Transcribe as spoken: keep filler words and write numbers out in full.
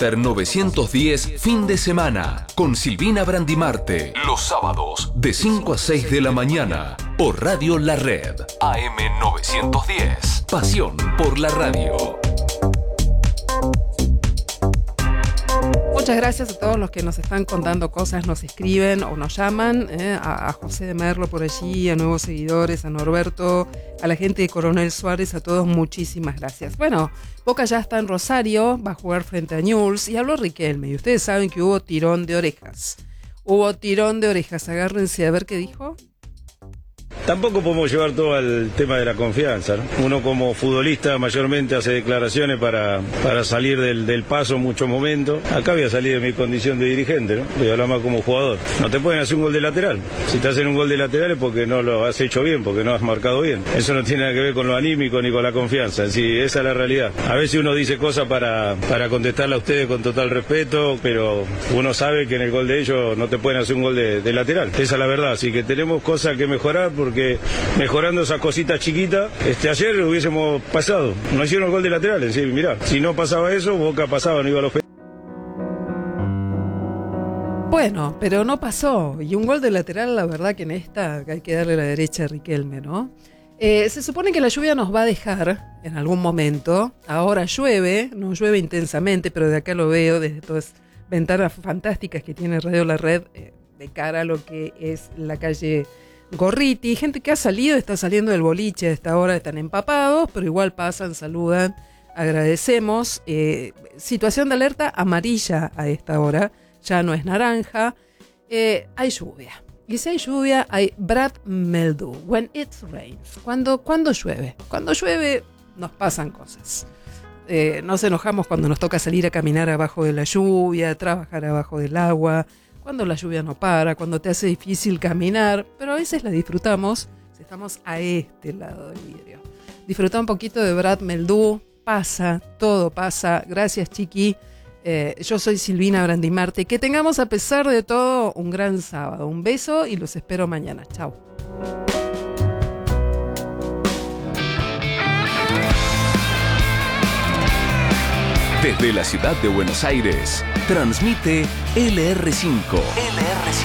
After novecientos diez fin de semana con Silvina Brandimarte. Los sábados de cinco a seis de la mañana por Radio La Red. A M novecientos diez. Pasión por la radio. Muchas gracias a todos los que nos están contando cosas, nos escriben o nos llaman, eh, a, a José de Merlo por allí, a nuevos seguidores, a Norberto, a la gente de Coronel Suárez, a todos muchísimas gracias. Bueno, Boca ya está en Rosario, va a jugar frente a Newell's y habló Riquelme y ustedes saben que hubo tirón de orejas. Hubo tirón de orejas, agárrense a ver qué dijo. Tampoco podemos llevar todo al tema de la confianza, ¿no? Uno como futbolista mayormente hace declaraciones para, para salir del, del paso en muchos momentos. Acá voy a salir de mi condición de dirigente, ¿no? Voy a hablar más como jugador. No te pueden hacer un gol de lateral. Si te hacen un gol de lateral es porque no lo has hecho bien, porque no has marcado bien. Eso no tiene nada que ver con lo anímico ni con la confianza. Sí, esa es la realidad. A veces uno dice cosas para, para contestarle a ustedes con total respeto, pero uno sabe que en el gol de ellos no te pueden hacer un gol de, de lateral. Esa es la verdad. Así que tenemos cosas que mejorar, porque mejorando esas cositas chiquitas, este, ayer hubiésemos pasado. No hicieron el gol de laterales, sí, mirá, si no pasaba eso, Boca pasaba, no iba a los penales. Bueno, pero no pasó. Y un gol de lateral, la verdad que en esta hay que darle la derecha a Riquelme, ¿no? Eh, se supone que la lluvia nos va a dejar en algún momento. Ahora llueve, no llueve intensamente, pero de acá lo veo desde todas ventanas fantásticas que tiene Radio La Red, eh, de cara a lo que es la calle Gorriti. Gente que ha salido, está saliendo del boliche a esta hora, están empapados, pero igual pasan, saludan, agradecemos. Eh, situación de alerta amarilla a esta hora, ya no es naranja. Eh, hay lluvia. Y si hay lluvia, hay Brad Meldew. When it rains. Cuando, cuando llueve. Cuando llueve, nos pasan cosas. Eh, nos enojamos cuando nos toca salir a caminar abajo de la lluvia, trabajar abajo del agua, cuando la lluvia no para, cuando te hace difícil caminar, pero a veces la disfrutamos si estamos a este lado del vidrio. Disfruta un poquito de Brad Meldew, pasa, todo pasa. Gracias, Chiqui. Eh, yo soy Silvina Brandimarte. Que tengamos, a pesar de todo, un gran sábado. Un beso y los espero mañana. Chao. Desde la ciudad de Buenos Aires, transmite L R cinco. L R cinco.